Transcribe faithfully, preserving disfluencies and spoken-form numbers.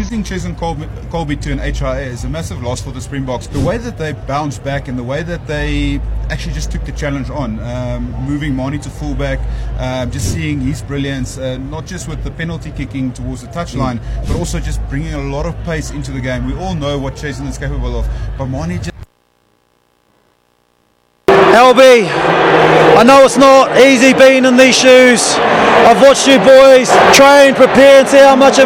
losing Cheslin Colby, Colby to an H I A is a massive loss for the Springboks. The way that they bounced back and the way that they actually just took the challenge on, um, moving Manie to fullback, um, just seeing his brilliance, uh, not just with the penalty kicking towards the touchline, mm. but also just bringing a lot of pace into the game. We all know what Cheslin is capable of, but Manie just... L B, I know it's not easy being in these shoes. I've watched you boys train, prepare and see how much it